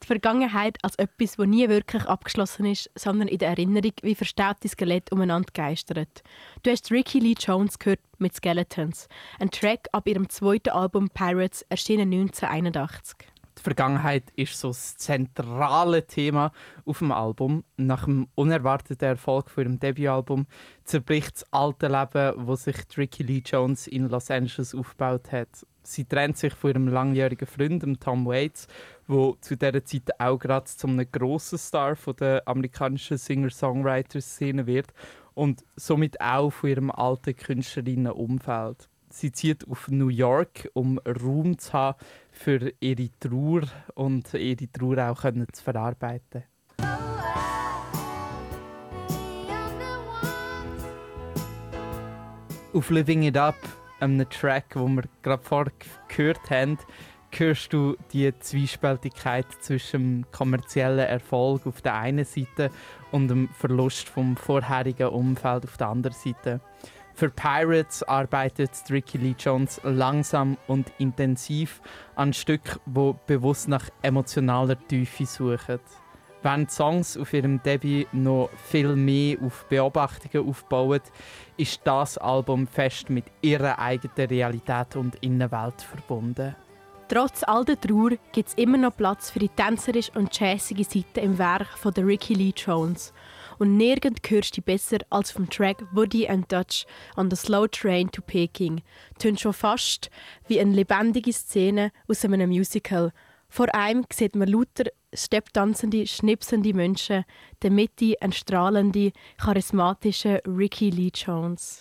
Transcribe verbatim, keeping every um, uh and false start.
Die Vergangenheit als etwas, das nie wirklich abgeschlossen ist, sondern in der Erinnerung wie verstaubte Skelette umeinander geistert. Du hast Ricky Lee Jones gehört mit «Skeletons», ein Track ab ihrem zweiten Album «Pirates», erschienen neunzehnhunderteinundachtzig. Die Vergangenheit ist so das zentrale Thema auf dem Album. Nach dem unerwarteten Erfolg von ihrem Debütalbum zerbricht das alte Leben, das sich Ricky Lee Jones in Los Angeles aufgebaut hat. Sie trennt sich von ihrem langjährigen Freund, Tom Waits, der zu dieser Zeit auch gerade zu einem grossen Star von der amerikanischen Singer-Songwriter-Szene wird und somit auch von ihrem alten Künstlerinnenumfeld. Sie zieht auf New York, um Raum zu haben für ihre Trauer und ihre Trauer auch können zu verarbeiten. Auf «Living It Up», einem Track, den wir gerade vorher gehört haben, hörst du die Zwiespältigkeit zwischen dem kommerziellen Erfolg auf der einen Seite und dem Verlust vom vorherigen Umfeld auf der anderen Seite. Für Pirates arbeitet Ricky Lee Jones langsam und intensiv an Stücken, die bewusst nach emotionaler Tiefe suchen. Während die Songs auf ihrem Debüt noch viel mehr auf Beobachtungen aufbauen, ist das Album fest mit ihrer eigenen Realität und Innenwelt verbunden. Trotz all der Trauer gibt es immer noch Platz für die tänzerische und jazzige Seite im Werk von der Ricky Lee Jones. Und nirgend hörst du besser als vom Track «Woody and Dutch» on the Slow Train to Peking. Tönt schon fast wie eine lebendige Szene aus einem Musical. Vor einem sieht man lauter stepptanzende, schnipsende Menschen, der Mitte ein strahlende, charismatischer Ricky Lee Jones.